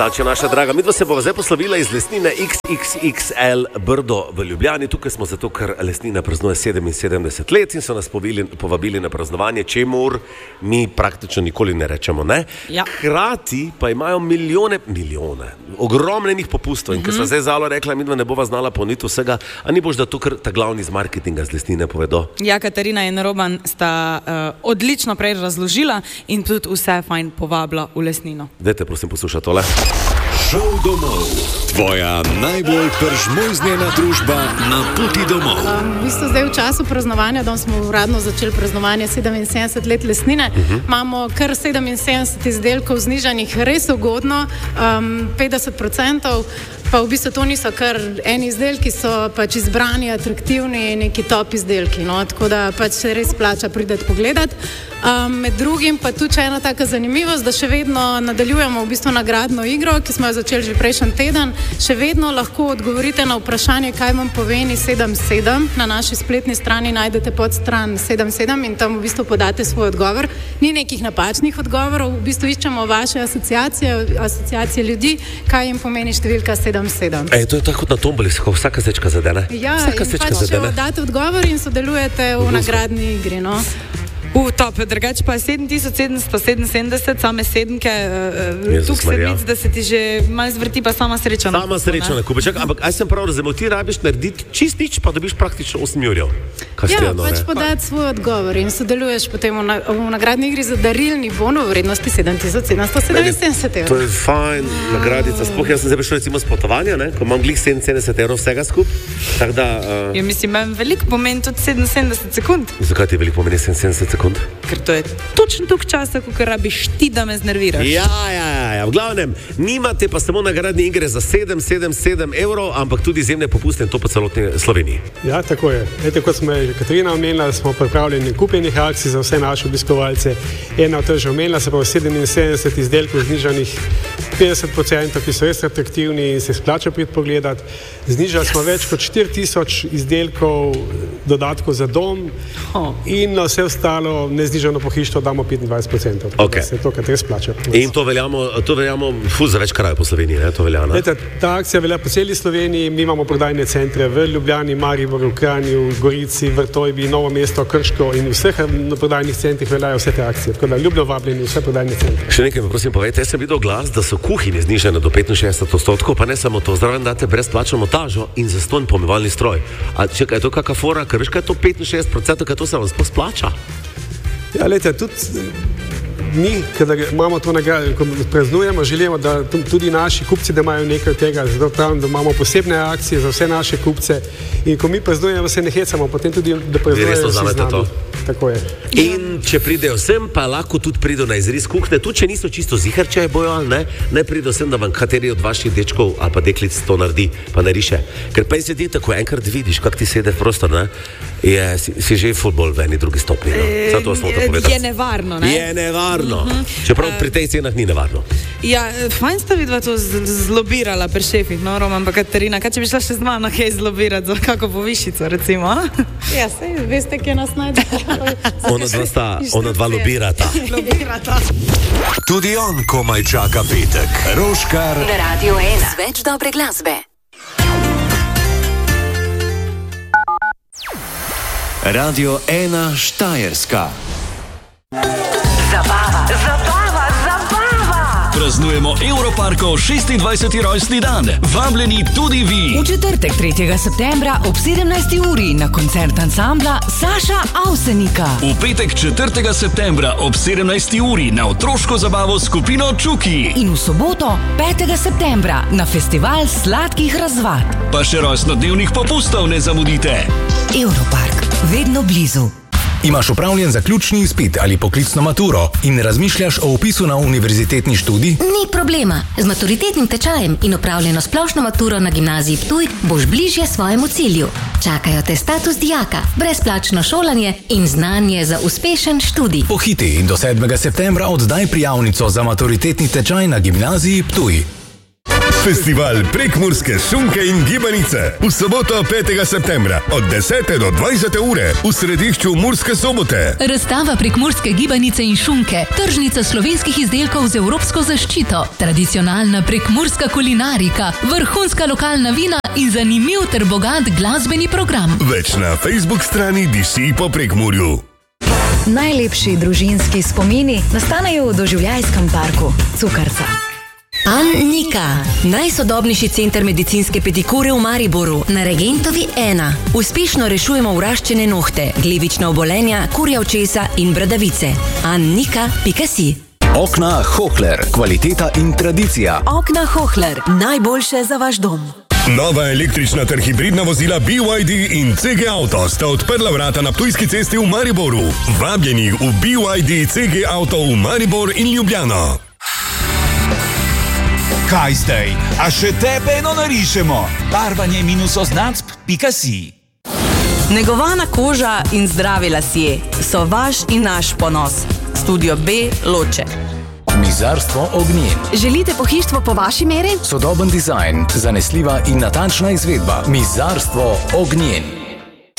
Zače, naša draga. Midva se bova zdaj poslovila iz lesnine XXXL Brdo v Ljubljani. Tukaj smo zato, ker lesnina praznuje 77 let in so nas povabili na praznovanje, čemur mi praktično nikoli ne rečemo, ne? Ja. Hkrati pa imajo milijone, ogromnenih popustov. In ker sva zdaj Zalo rekla, midva ne bova znala poniti vsega, a ni boš, da to kar ta glavni iz marketinga z lesnine povedo? Ja, Katarina in Roman sta odlično prej razložila in tudi vse fajn povabila v lesnino. Dajte, prosim, poslušati tole. Šel domov. Tvoja najbolj pržmoznjena družba na poti domov. V bistvu zdaj v času praznovanja, da smo uradno začeli praznovanje 77 let lesnine, imamo kar 77 izdelkov znižanih res ugodno, 50%, pa v bistvu to niso kar eni izdelki, so pač izbrani, atraktivni, neki top izdelki, no, tako da pač se res plača prideti pogledati. Med drugim pa tudi ena taka zanimivost, da še vedno nadaljujemo v bistvu nagradno igro, ki smo jo začeli že prejšnji teden. Še vedno lahko odgovorite na vprašanje, kaj vam pomeni 77. Na naši spletni strani najdete podstran 77 in tam v bistvu podate svoj odgovor. Ni nekih napačnih odgovorov, v bistvu iščemo vaše asociacije ljudi, kaj jim pomeni številka 77. To je tako kot na tomboli, vsaka sečka zadene. Ja, vsaka in pač date odgovor in sodelujete v nagradni igri, no. Top, drugače pa 7777, same sedemke, tukaj sedmic, da se ti že malo zvrti, pa sama sreča. Sama sreča na kupeček, ampak aj sem prav razumel, ti rabiš narediti čist nič, pa dobiš praktično 8 jurjev. Ja, pač podati svoj odgovor in sodeluješ potem v nagradni igri za darilni bon v vrednosti 7777 €. To je fajn, nagradica. Sploh jaz sem zdaj prišel recimo s potovanja, ne, ko imam glih 77 € vsega skup. Tak da, Ja, mislim, imam veliko pomen tudi 77 sekund. Zakaj ti veliko pomeni 77 sekund? Ker to je točno toliko časa, ko rabiš ti, da me znerviraš. Ja. V glavnem, nimate pa samo nagradne igre za 777 €, ampak tudi izjemne popuste in to po celotni Sloveniji. Ja, tako je. Ete, kot smo že Katarina omenila, smo pripravljeni kupenih akcij za vse naše obiskovalce. Ena od teh že omenila, se pa 77 izdelkov znižanih 50%, ki so res atraktivni in se splača priti pogledati. Znižali smo več kot 4000 izdelkov dodatkov za dom in vse ostalo neznižano pohištvo damo 25%. Okay. Se to, kar res plača. In to veljamo za več krajev po Sloveniji, ne? To velja, ne? Leta, ta akcija velja po celi Sloveniji, mi imamo prodajne centre v Ljubljani, Mariboru, Kranju, Gorici, Vrtojbi, Novo mesto, Krško in vseh prodajnih centrih veljajo vse te akcije. Tako da ljubno vabljeni vse prodajne centre. Še nekaj, prosim, povejte, jaz sem videl glas, da so kuhinje znižene do 65%, pa ne samo to, zraven date brezplačno montažo in zastonj pomivalni stroj. A čekaj, je to kakva fora, ker veš, kaj je to 65%, kaj to se vam sploh splača? Ja, lejte, tudi mi, kadar imamo to nagrado, ko praznujemo, želimo, da tudi naši kupci, da imajo nekaj tega, zato pravim, da imamo posebne akcije za vse naše kupce in ko mi praznujemo, se ne hecamo, potem tudi, da praznujejo vsi z nami. Tako je. In če pridejo sem, pa lahko tudi pridejo na izris kuhne, tudi če niso čisto ziharče bojo, ali ne pridejo sem, da vam kateri od vaših dečkov ali pa deklic to naredi, pa nariše. Ker pa se ti tako enkrat vidiš, kak ti sede v prostor, ne, si že futbol v eni drugi stopni. Zato smo to povedali. Je nevarno, ne? Je nevarno. Čeprav pri tej cenah ni nevarno. Ja, fajn sta vidva to zlobirala pri šefih, no, Roman pa Katarina. Kaj če bi šla še z mano kaj zlobirati za kako povišico, recimo? Ja, sej, veste, kje nas najde. Ona dva lobirata. Tudi on komaj čaka petek. Roškar Na Radio 1 več dobre glasbe. Radio 1 Štajerska. Zabava. Praznujemo Europarkov 26. rojstni dan. Vabljeni tudi vi. V četrtek 3. septembra ob 17. uri na koncert ansambla Saša Avsenika. V petek 4. septembra ob 17. uri na otroško zabavo s skupino Čuki. In v soboto 5. septembra na festival sladkih razvad. Pa še rojstnodnevnih popustov ne zamudite. Europark, vedno blizu. Imaš opravljen zaključni izpit ali poklicno maturo in razmišljaš o vpisu na univerzitetni študij? Ni problema. Z maturitetnim tečajem in opravljeno splošno maturo na gimnaziji Ptuj boš bližje svojemu cilju. Čakajo te status dijaka, brezplačno šolanje in znanje za uspešen študij. Pohiti in do 7. septembra oddaj prijavnico za maturitetni tečaj na gimnaziji Ptuj. Festival prekmurske šunke in gibanice. V soboto 5. septembra od 10. do 20. ure v središču Murske Sobote. Razstava prekmurske gibanice in šunke, tržnica slovenskih izdelkov z evropsko zaščito, tradicionalna prekmurska kulinarika, vrhunska lokalna vina in zanimiv ter bogat glasbeni program. Več na Facebook strani Diši po Prekmurju. Najlepši družinski spomini nastanejo v doživljajskem parku Cukrca. Annika, najsodobnejši center medicinske pedikure v Mariboru, na Regentovi 1. Uspešno rešujemo vraščene nohte, glivična obolenja, kurja očesa in bradavice. Annika.si. Okna Hohler, kvaliteta in tradicija. Okna Hohler, najboljše za vaš dom. Nova električna ter hibridna vozila BYD in CG Auto sta odprla vrata na Ptujski cesti v Mariboru. Vabljeni v BYD CG Auto v Maribor in Ljubljano. Kaj zdaj? A še tebe eno narišemo? Barvanje-oznacb.si. Negovana koža in zdravi lasje so vaš in naš ponos. Studio B Loče. Mizarstvo Ognjen. Želite pohištvo po vaši meri? Sodoben dizajn, zanesljiva in natančna izvedba. Mizarstvo Ognjen.